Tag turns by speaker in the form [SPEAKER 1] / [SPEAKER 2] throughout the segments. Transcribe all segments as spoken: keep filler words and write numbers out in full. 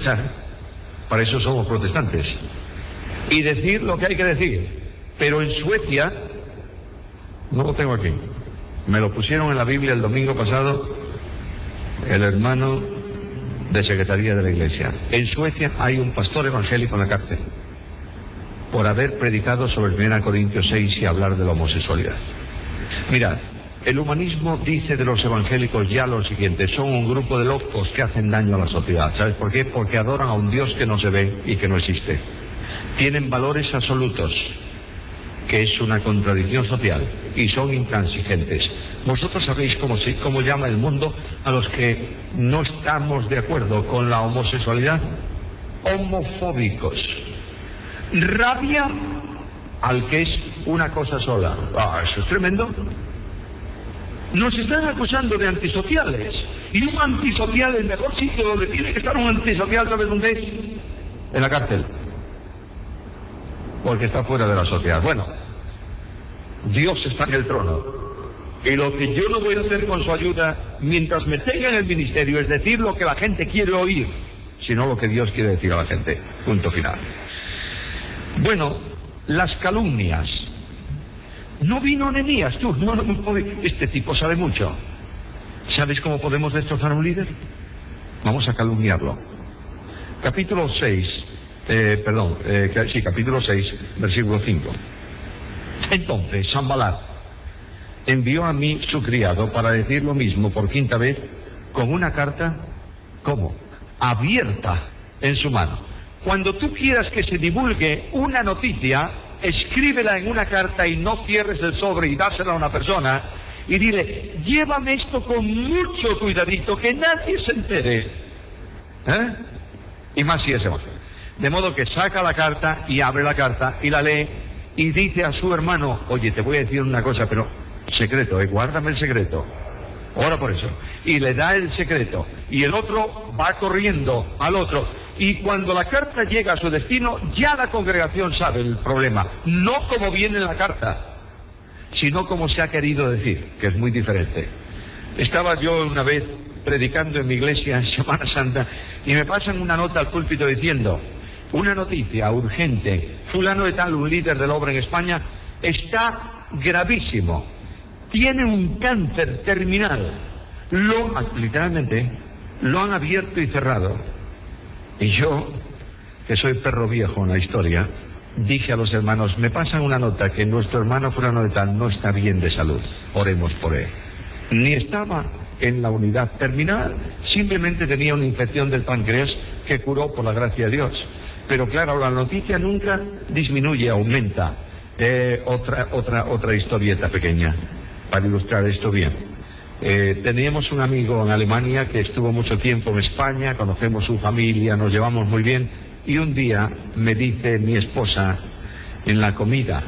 [SPEAKER 1] escuchar. Para eso somos protestantes. Y decir lo que hay que decir. Pero en Suecia, no lo tengo aquí, me lo pusieron en la Biblia el domingo pasado, el hermano de Secretaría de la Iglesia. En Suecia hay un pastor evangélico en la cárcel por haber predicado sobre primera Corintios seis y hablar de la homosexualidad. Mirad, el humanismo dice de los evangélicos ya lo siguiente: son un grupo de locos que hacen daño a la sociedad. ¿Sabes por qué? Porque adoran a un Dios que no se ve y que no existe. Tienen valores absolutos, que es una contradicción social, y son intransigentes. Vosotros sabéis cómo, se, cómo llama el mundo a los que no estamos de acuerdo con la homosexualidad: homofóbicos. Rabia al que es una cosa sola. Ah, eso es tremendo. Nos están acusando de antisociales, y un antisocial, el mejor sitio donde tiene que estar un antisocial, ¿sabes dónde es? En la cárcel, porque está fuera de la sociedad. Bueno, Dios está en el trono, y lo que yo no voy a hacer con su ayuda mientras me tenga en el ministerio es decir lo que la gente quiere oír, sino lo que Dios quiere decir a la gente. Punto final. Bueno, las calumnias. No vino Nehemías, tú, no, no, este tipo sabe mucho. ¿Sabes cómo podemos destrozar a un líder? Vamos a calumniarlo. Capítulo seis, eh, perdón, eh, sí, capítulo seis, versículo cinco. Entonces, Sanballat envió a mí su criado para decir lo mismo por quinta vez, con una carta, ¿cómo? Abierta en su mano. Cuando tú quieras que se divulgue una noticia, escríbela en una carta y no cierres el sobre y dásela a una persona y dile: llévame esto con mucho cuidadito, que nadie se entere. ¿Eh? Y más si es evangélico. De modo que saca la carta y abre la carta y la lee y dice a su hermano: oye, te voy a decir una cosa, pero secreto, ¿eh? Guárdame el secreto. Ora por eso. Y le da el secreto. Y el otro va corriendo al otro. Y cuando la carta llega a su destino, ya la congregación sabe el problema. No como viene en la carta, sino como se ha querido decir, que es muy diferente. Estaba yo una vez predicando en mi iglesia en Semana Santa y me pasan una nota al púlpito diciendo: una noticia urgente, fulano de tal, un líder de la obra en España, está gravísimo, tiene un cáncer terminal. Lo, literalmente, lo han abierto y cerrado. Y yo, que soy perro viejo en la historia, dije a los hermanos: me pasan una nota que nuestro hermano fulano de tal no está bien de salud, oremos por él. Ni estaba en la unidad terminal, simplemente tenía una infección del páncreas que curó por la gracia de Dios. Pero claro, la noticia nunca disminuye, aumenta. Eh, otra, otra, otra historieta pequeña, para ilustrar esto bien. Eh, teníamos un amigo en Alemania que estuvo mucho tiempo en España, conocemos su familia, nos llevamos muy bien, y un día me dice mi esposa en la comida,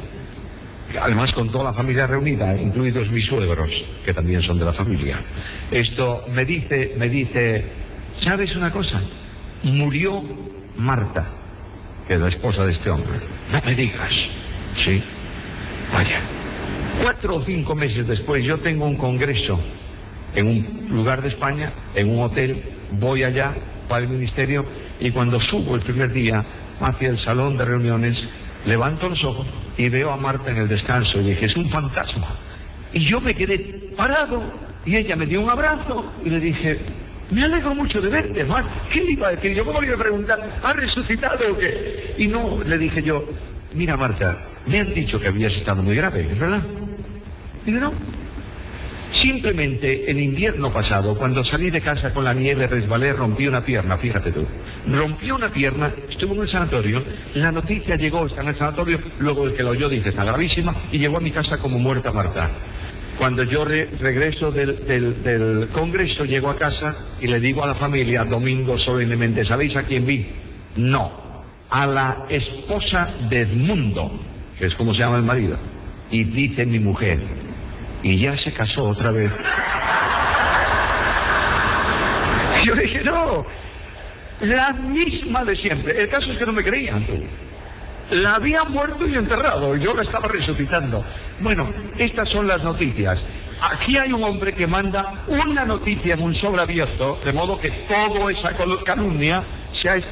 [SPEAKER 1] además con toda la familia reunida, incluidos mis suegros, que también son de la familia, esto me dice, me dice, ¿sabes una cosa? Murió Marta, que es la esposa de este hombre. No me digas. Sí, vaya. Cuatro o cinco meses después yo tengo un congreso en un lugar de España, en un hotel, voy allá para el ministerio, y cuando subo el primer día hacia el salón de reuniones, levanto los ojos y veo a Marta en el descanso, y dije: es un fantasma. Y yo me quedé parado, y ella me dio un abrazo, y le dije: me alegro mucho de verte, Marta. ¿Qué le iba a decir? Yo cómo le iba a preguntar: ¿has resucitado o qué? Y no, le dije yo: mira, Marta, me han dicho que habías estado muy grave, ¿es verdad? Y no. Simplemente el invierno pasado, cuando salí de casa con la nieve, resbalé, rompí una pierna, fíjate tú. Rompí una pierna, estuve en el sanatorio, la noticia llegó, está en el sanatorio, luego el que lo oyó dice: está gravísima, y llegó a mi casa como muerta Marta. Cuando yo re regreso del, del, del congreso, llego a casa y le digo a la familia, domingo solemnemente: ¿sabéis a quién vi? No, a la esposa de Edmundo, que es como se llama el marido. Y dice mi mujer: y ya se casó otra vez. Yo dije: no, la misma de siempre. El caso es que no me creían. La había muerto y enterrado, y yo la estaba resucitando. Bueno, estas son las noticias. Aquí hay un hombre que manda una noticia en un sobre abierto, de modo que toda esa calumnia se ha